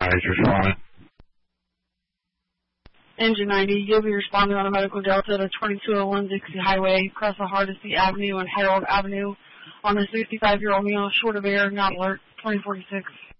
responding. Engine 90, you'll be responding on a medical delta to 2201 Dixie Highway, across the Hardesty Avenue and Harold Avenue on the 65-year-old male, short of air, not alert, 2046.